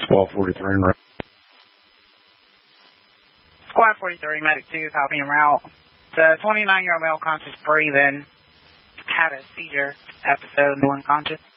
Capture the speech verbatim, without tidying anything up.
Squad forty-three en route. Squad forty-three, Medic two, copy en route. The twenty-nine-year-old male conscious breathing had a seizure episode, no unconscious.